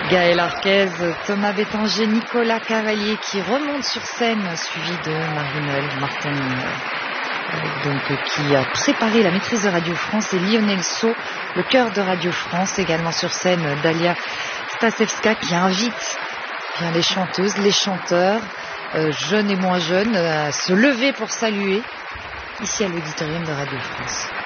Gaël Arquez, Thomas Bétanger, Nicolas Cavalier qui remonte sur scène, suivi de Marinelle Martin, qui a préparé la maîtrise de Radio France, et Lionel Sceau, le chœur de Radio France, également sur scène Dalia Stasevska qui invite bien les chanteuses, les chanteurs, jeunes et moins jeunes, à se lever pour saluer ici à l'auditorium de Radio France.